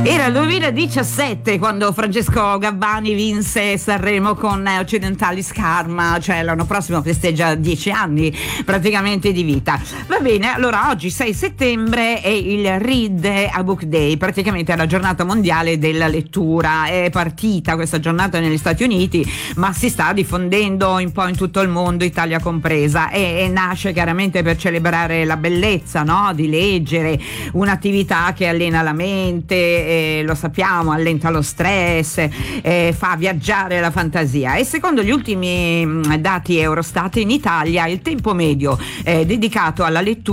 Era il 2017 quando Francesco Gabbani vinse Sanremo con Occidentalis Karma, cioè l'anno prossimo festeggia 10 anni praticamente di vita. Va bene, allora oggi 6 settembre è il Read a Book Day, praticamente è la giornata mondiale della lettura. È partita questa giornata negli Stati Uniti, ma si sta diffondendo un po' in tutto il mondo, Italia compresa, e nasce chiaramente per celebrare la bellezza, no? Di leggere, un'attività che allena la mente, lo sappiamo, allenta lo stress, fa viaggiare la fantasia. E secondo gli ultimi dati Eurostat in Italia il tempo medio dedicato alla lettura